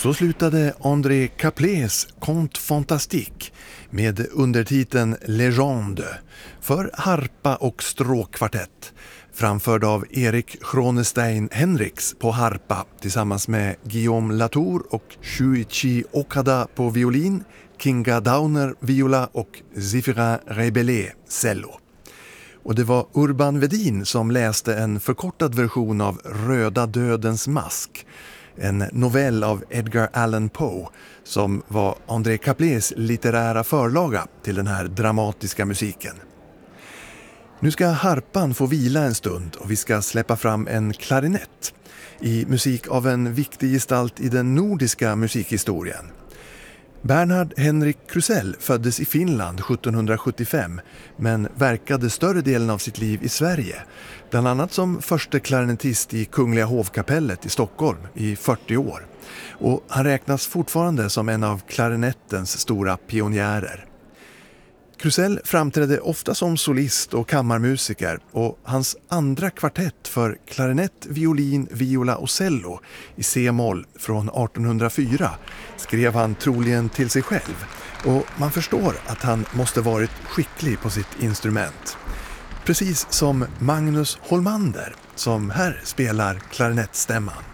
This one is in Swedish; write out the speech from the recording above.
Så slutade André Caplés Conte Fantastique med undertiteln Legende för harpa och stråkkvartett, framförd av Erik Chronestein Henriks på harpa tillsammans med Guillaume Latour och Shuichi Okada på violin, Kinga Downer viola och Zéphirin Rebellé cello. Och det var Urban Vedin som läste en förkortad version av Röda dödens mask, en novell av Edgar Allan Poe som var André Caplés litterära förlaga till den här dramatiska musiken. Nu ska harpan få vila en stund och vi ska släppa fram en klarinett i musik av en viktig gestalt i den nordiska musikhistorien. Bernhard Henrik Krusell föddes i Finland 1775 men verkade större delen av sitt liv i Sverige, bland annat som förste klarinettist i Kungliga hovkapellet i Stockholm i 40 år. Och han räknas fortfarande som en av klarinettens stora pionjärer. Krusell framträdde ofta som solist och kammarmusiker och hans andra kvartett för klarinett, violin, viola och cello i C-moll från 1804 skrev han troligen till sig själv och man förstår att han måste varit skicklig på sitt instrument. Precis som Magnus Holmander som här spelar klarinettstämman.